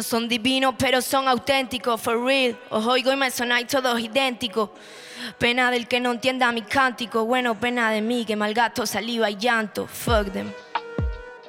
Son divinos pero son auténticos, for real. Os oigo y me sonáis todos idénticos. Pena del que no entienda mi cántico. Bueno, pena de mí que malgasto saliva y llanto. Fuck them.